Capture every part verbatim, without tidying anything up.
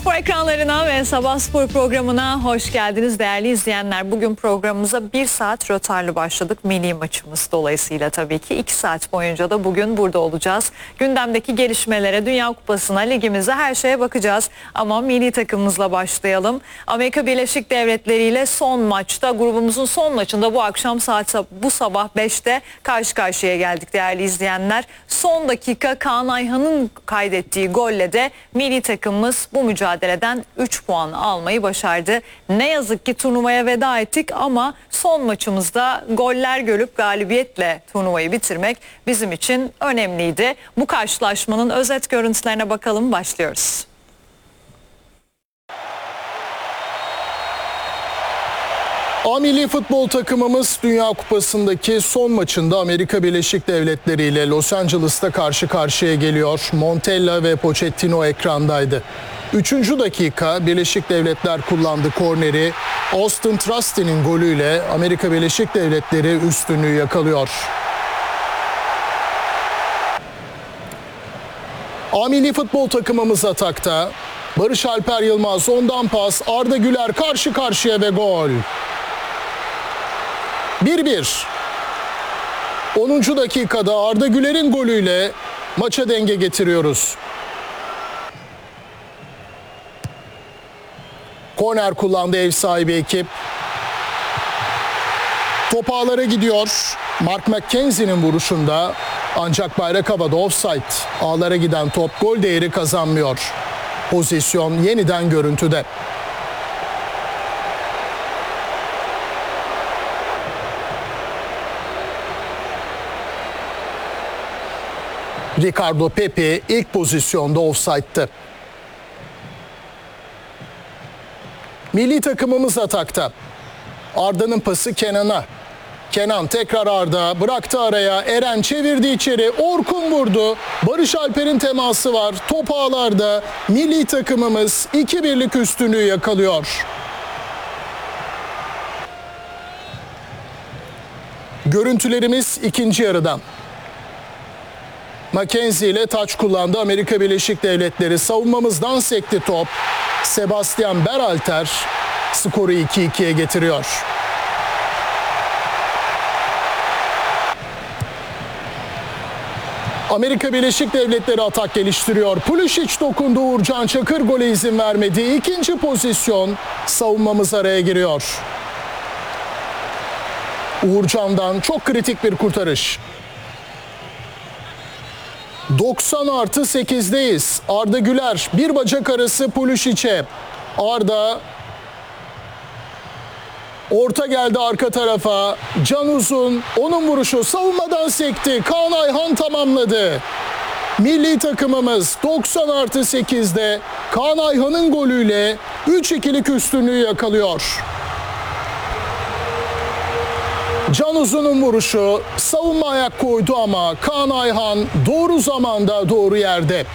Spor ekranlarına ve Sabah Spor programına hoş geldiniz değerli izleyenler. Bugün programımıza bir saat rötarlı başladık. Milli maçımız dolayısıyla tabii ki iki saat boyunca da bugün burada olacağız. Gündemdeki gelişmelere, Dünya Kupası'na, ligimize, her şeye bakacağız. Ama milli takımımızla başlayalım. Amerika Birleşik Devletleri ile son maçta, grubumuzun son maçında bu akşam saat bu sabah beşte karşı karşıya geldik değerli izleyenler. Son dakika Kaan Ayhan'ın kaydettiği golle de milli takımımız bu mücadeleden üç puan almayı başardı. Ne yazık ki turnuvaya veda ettik ama son maçımızda goller görüp galibiyetle turnuvayı bitirmek bizim için önemliydi. Bu karşılaşmanın özet görüntülerine bakalım, başlıyoruz. A milli futbol takımımız Dünya Kupası'ndaki son maçında Amerika Birleşik Devletleri ile Los Angeles'ta karşı karşıya geliyor. Montella ve Pochettino ekrandaydı. Üçüncü dakika Birleşik Devletler kullandı korneri. Austin Trusty'nin golüyle Amerika Birleşik Devletleri üstünlüğü yakalıyor. A milli futbol takımımız atakta. Barış Alper Yılmaz ondan pas, Arda Güler karşı karşıya ve gol. bir bir. onuncu dakikada Arda Güler'in golüyle maça denge getiriyoruz. Korner kullandı ev sahibi ekip. Top ağlara gidiyor. Mark McKenzie'nin vuruşunda, ancak bayrak havada, offside. Ağlara giden top gol değeri kazanmıyor. Pozisyon yeniden görüntüde. Ricardo Pepi ilk pozisyonda offside'tı. Milli takımımız atakta. Arda'nın pası Kenan'a. Kenan tekrar Arda, bıraktı araya. Eren çevirdi içeri. Orkun vurdu. Barış Alper'in teması var. Top ağlarda. Milli takımımız iki birlik üstünlüğü yakalıyor. Görüntülerimiz ikinci yarıdan. Mackenzie ile taç kullandı Amerika Birleşik Devletleri. Savunmamızdan sekti top. Sebastian Berhalter skoru iki ikiye getiriyor. Amerika Birleşik Devletleri atak geliştiriyor. Pulisic dokundu, Uğurcan Çakır gole izin vermedi. İkinci pozisyon, savunmamız araya giriyor. Uğurcan'dan çok kritik bir kurtarış. doksan artı sekizdeyiz. Arda Güler bir bacak arası Pulisic'e. Arda orta geldi arka tarafa. Can Uzun, onun vuruşu savunmadan sekti. Kaan Ayhan tamamladı. Milli takımımız doksan artı sekizde Kaan Ayhan'ın golüyle üç ikilik üstünlüğü yakalıyor. Can Uzun'un vuruşu savunma ayak koydu ama Kaan Ayhan doğru zamanda doğru yerde.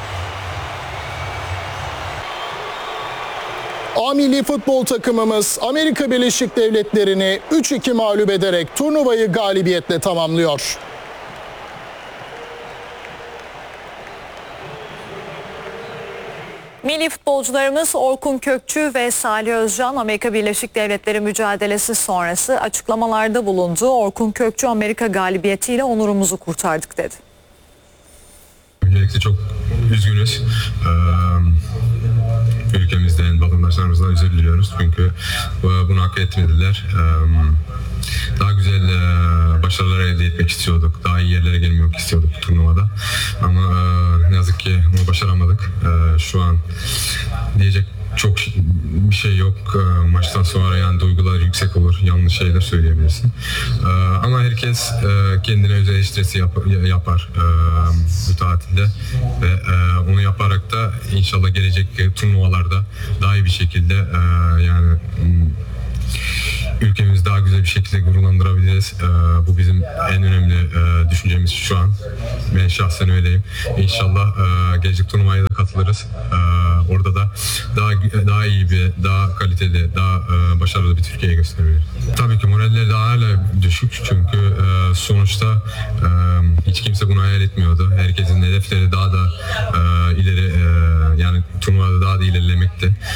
A milli futbol takımımız Amerika Birleşik Devletleri'ni üç iki mağlup ederek turnuvayı galibiyetle tamamlıyor. Milli futbolcularımız Orkun Kökçü ve Salih Özcan Amerika Birleşik Devletleri mücadelesi sonrası açıklamalarda bulundu. Orkun Kökçü, Amerika galibiyetiyle onurumuzu kurtardık dedi. Öncelikle çok üzgünüz. Ee, ülkemizden, vatandaşlarımızdan özür diliyoruz. Çünkü bunu hak etmediler. Ee, daha güzel e, başarılar elde etmek istiyorduk. Daha iyi yerlere gelmek istiyorduk bu turnuvada. Ama e, ne yazık ki bunu başaramadık. E, şu an diyecek çok bir şey yok. E, maçtan sonra yani duygular yüksek olur. Yanlış şeyler söyleyebilirsin. E, ama herkes e, kendine özel eleştirisi yap, yapar e, bu tatilde. Ve e, onu yaparak da inşallah gelecek turnuvalarda daha iyi bir şekilde e, yani ülkemizi daha güzel bir şekilde gururlandırabiliriz. Ee, bu bizim en önemli e, düşüncemiz şu an. Ben şahsen öyleyim. İnşallah e, gelecek turnuvaya da katılırız. E, orada da daha daha iyi bir, daha kaliteli, daha e, başarılı bir Türkiye'yi gösterebiliriz. Tabii ki moraller daha hala düşük çünkü e, sonuçta e, hiç kimse bunu hayal etmiyordu. Herkesin hedefleri daha da e, ileri e, yani turnuvada daha da ilerlemekti.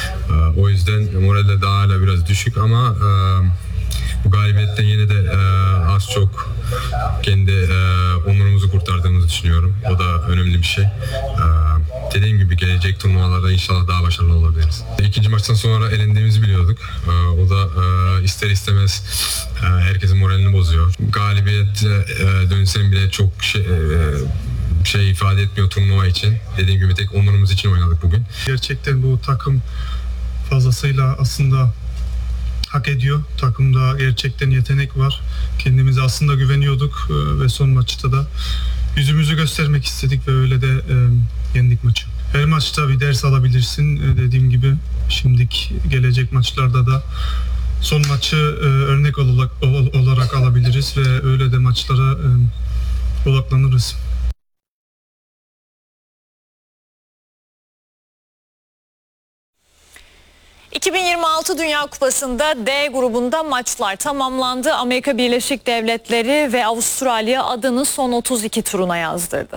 yüzden moraller daha hala biraz düşük ama e, bu galibiyetten yine de e, az çok kendi e, onurumuzu kurtardığımızı düşünüyorum. O da önemli bir şey. E, dediğim gibi gelecek turnuvalarda inşallah daha başarılı olabiliriz. İkinci maçtan sonra elendiğimizi biliyorduk. E, o da e, ister istemez e, herkesin moralini bozuyor. Galibiyet e, dönsem bile çok şey, e, şey ifade etmiyor turnuva için. Dediğim gibi tek onurumuz için oynadık bugün. Gerçekten bu takım fazlasıyla aslında hak ediyor. Takımda gerçekten yetenek var. Kendimize aslında güveniyorduk ve son maçta da yüzümüzü göstermek istedik ve öyle de e, yendik maçı. Her maçta bir ders alabilirsin. E, dediğim gibi şimdiki gelecek maçlarda da son maçı e, örnek olarak, olarak alabiliriz ve öyle de maçlara e, odaklanırız. iki bin yirmi altı Dünya Kupası'nda D grubunda maçlar tamamlandı. Amerika Birleşik Devletleri ve Avustralya adını son otuz iki turuna yazdırdı.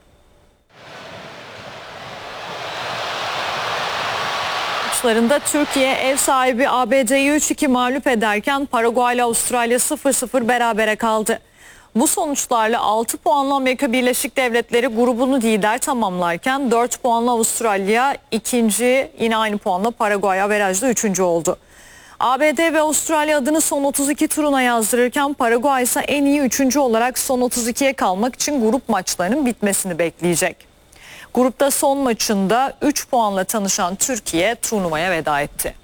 Maçlarında Türkiye ev sahibi A B D'yi üç iki mağlup ederken Paraguay ile Avustralya sıfır sıfır berabere kaldı. Bu sonuçlarla altı puanla Amerika Birleşik Devletleri grubunu lider tamamlarken dört puanla Avustralya ikinci, yine aynı puanla Paraguay averajda üçüncü oldu. A B D ve Avustralya adını son otuz iki turuna yazdırırken Paraguay ise en iyi üçüncü olarak son otuz ikiye kalmak için grup maçlarının bitmesini bekleyecek. Grupta son maçında üç puanla tanışan Türkiye turnuvaya veda etti.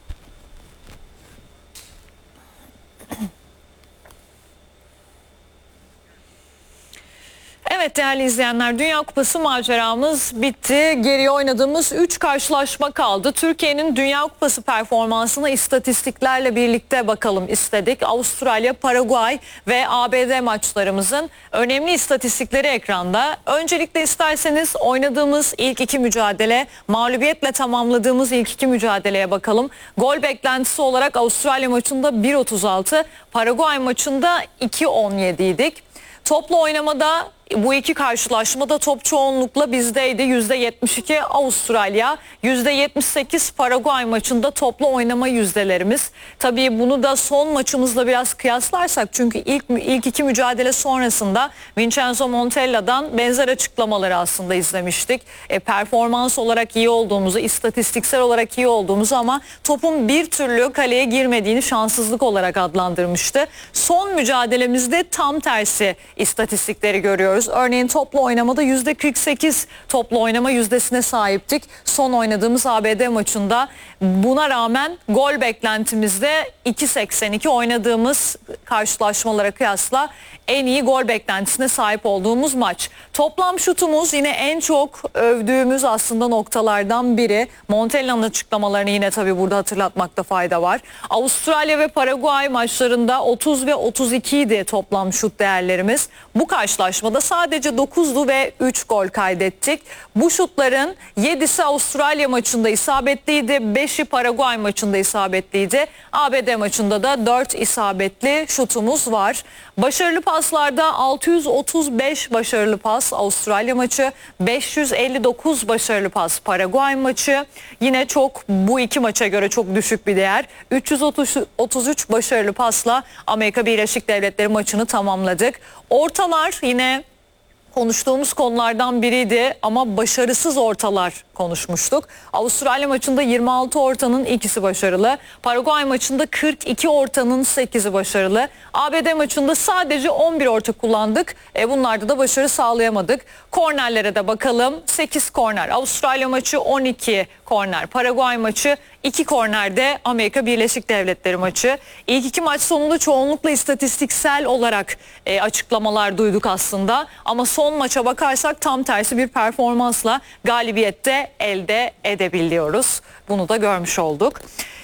Evet değerli izleyenler, Dünya Kupası maceramız bitti. Geriye oynadığımız üç karşılaşma kaldı. Türkiye'nin Dünya Kupası performansına istatistiklerle birlikte bakalım istedik. Avustralya, Paraguay ve A B D maçlarımızın önemli istatistikleri ekranda. Öncelikle isterseniz oynadığımız ilk iki mücadele, mağlubiyetle tamamladığımız ilk iki mücadeleye bakalım. Gol beklentisi olarak Avustralya maçında bir otuz altı, Paraguay maçında iki on yedi idik. Toplu oynamada bu iki karşılaşmada top çoğunlukla bizdeydi. yüzde yetmiş iki Avustralya, yüzde yetmiş sekiz Paraguay maçında toplu oynama yüzdelerimiz. Tabii bunu da son maçımızla biraz kıyaslarsak, çünkü ilk ilk iki mücadele sonrasında Vincenzo Montella'dan benzer açıklamaları aslında izlemiştik. E, performans olarak iyi olduğumuzu, istatistiksel olarak iyi olduğumuzu ama topun bir türlü kaleye girmediğini şanssızlık olarak adlandırmıştı. Son mücadelemizde tam tersi istatistikleri görüyoruz. Örneğin toplu oynamada yüzde kırk sekiz toplu oynama yüzdesine sahiptik. Son oynadığımız A B D maçında buna rağmen gol beklentimizde iki seksen iki, oynadığımız karşılaşmalara kıyasla en iyi gol beklentisine sahip olduğumuz maç. Toplam şutumuz yine en çok övdüğümüz aslında noktalardan biri. Montella'nın açıklamalarını yine tabii burada hatırlatmakta fayda var. Avustralya ve Paraguay maçlarında otuz ve otuz iki idi toplam şut değerlerimiz. Bu karşılaşmada sadece dokuzdu ve üç gol kaydettik. Bu şutların yedisi Avustralya maçında isabetliydi, beşi Paraguay maçında isabetliydi. A B D maçında da dört isabetli şutumuz var. Başarılı paslarda altı yüz otuz beş başarılı pas Avustralya maçı, beş yüz elli dokuz başarılı pas Paraguay maçı. Yine çok, bu iki maça göre çok düşük bir değer. üç yüz otuz üç başarılı pasla Amerika Birleşik Devletleri maçını tamamladık. Ortalar yine konuştuğumuz konulardan biriydi ama başarısız ortalar konuşmuştuk. Avustralya maçında yirmi altı ortanın ikisi başarılı. Paraguay maçında kırk iki ortanın sekizi başarılı. A B D maçında sadece on bir orta kullandık. E bunlarda da başarı sağlayamadık. Kornerlere de bakalım. sekiz korner. Avustralya maçı on iki korner. Paraguay maçı iki kornerde Amerika Birleşik Devletleri maçı. İlk iki maç sonunda çoğunlukla istatistiksel olarak e, açıklamalar duyduk aslında. Ama son maça bakarsak tam tersi bir performansla galibiyette elde edebiliyoruz. Bunu da görmüş olduk.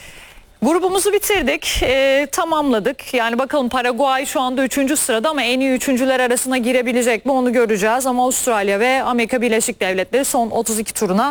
Grubumuzu bitirdik, e, tamamladık. Yani bakalım Paraguay şu anda üçüncü sırada ama en iyi üçüncüler arasına girebilecek mi onu göreceğiz. Ama Avustralya ve Amerika Birleşik Devletleri son otuz iki turuna